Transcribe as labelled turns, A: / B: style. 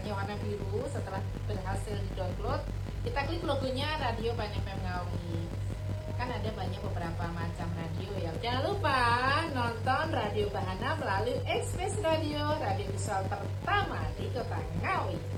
A: logonya warna biru. Setelah berhasil di download, kita klik logonya Radio Ban FM Ngawi. Kan ada banyak beberapa macam radio ya. Jangan lupa nonton Radio Bahana melalui Express Radio, radio visual pertama di Kota Ngawi.